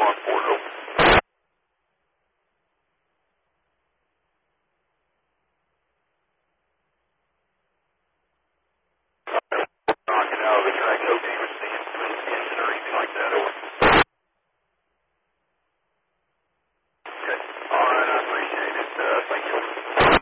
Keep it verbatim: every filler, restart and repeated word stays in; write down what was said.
on board, over. Knocking out of the track, no damage to the engine or anything like that, over. Okay, alright, I appreciate it. Uh, thank you.